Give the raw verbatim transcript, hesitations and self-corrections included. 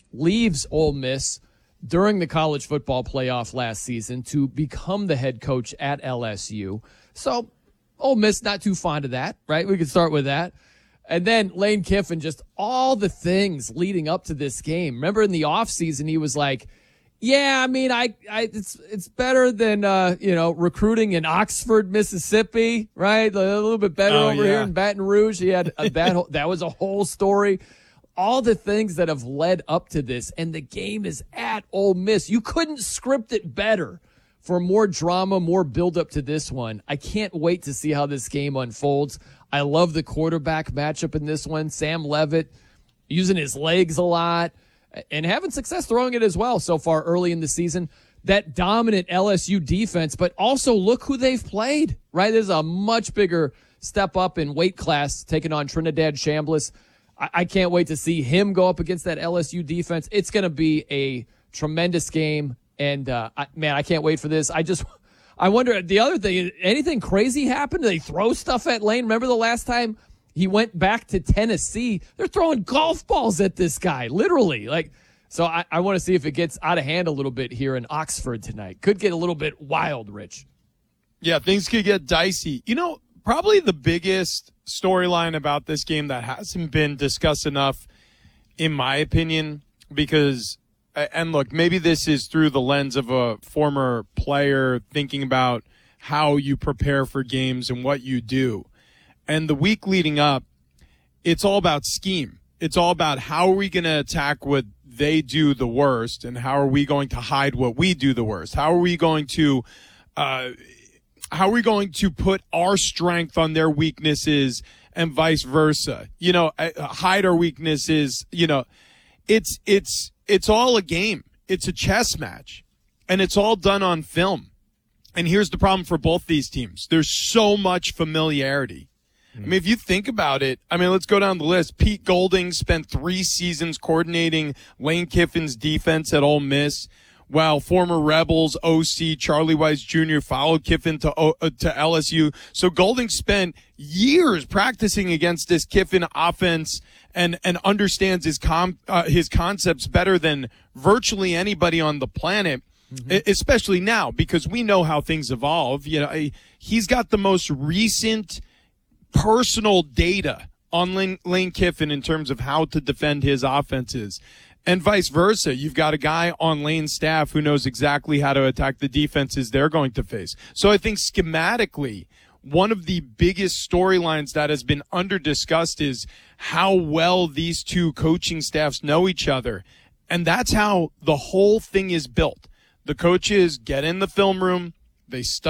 leaves Ole Miss during the college football playoff last season to become the head coach at L S U. So Ole Miss not too fond of that, right? We can start with that. And then Lane Kiffin, just all the things leading up to this game. Remember in the offseason, he was like, yeah, I mean, I, I, it's, it's better than, uh, you know, recruiting in Oxford, Mississippi, right? A little bit better oh, over yeah. here in Baton Rouge. He had a, that, that was a whole story. All the things that have led up to this, and the game is at Ole Miss. You couldn't script it better for more drama, more build up to this one. I can't wait to see how this game unfolds. I love the quarterback matchup in this one. Sam Levitt using his legs a lot and having success throwing it as well so far early in the season. That dominant L S U defense, but also look who they've played, right? There's a much bigger step up in weight class taking on Trinidad Chambliss. I, I can't wait to see him go up against that L S U defense. It's going to be a tremendous game. And, uh, I, man, I can't wait for this. I just, I wonder, the other thing, anything crazy happened? Do they throw stuff at Lane? Remember the last time he went back to Tennessee? They're throwing golf balls at this guy, literally. Like, so I, I want to see if it gets out of hand a little bit here in Oxford tonight. Could get a little bit wild, Rich. Yeah, things could get dicey. You know, probably the biggest storyline about this game that hasn't been discussed enough, in my opinion, because, and look, maybe this is through the lens of a former player thinking about how you prepare for games and what you do. And the week leading up, it's all about scheme. It's all about how are we going to attack what they do the worst, and how are we going to hide what we do the worst? How are we going to, uh, how are we going to put our strength on their weaknesses and vice versa? You know, uh, hide our weaknesses. You know, it's, it's, it's all a game. It's a chess match, and it's all done on film. And here's the problem for both these teams. There's so much familiarity. I mean, if you think about it, I mean, let's go down the list. Pete Golding spent three seasons coordinating Lane Kiffin's defense at Ole Miss, while former Rebels O C Charlie Weiss Junior followed Kiffin to uh, to L S U. So Golding spent years practicing against this Kiffin offense and and understands his com uh, his concepts better than virtually anybody on the planet. Mm-hmm. Especially now, because we know how things evolve. You know, he's got the most recent personal data on Lane, Lane Kiffin in terms of how to defend his offenses, and vice versa. You've got a guy on Lane's staff who knows exactly how to attack the defenses they're going to face. So I think schematically, one of the biggest storylines that has been under discussed is how well these two coaching staffs know each other. And that's how the whole thing is built. The coaches get in the film room, they study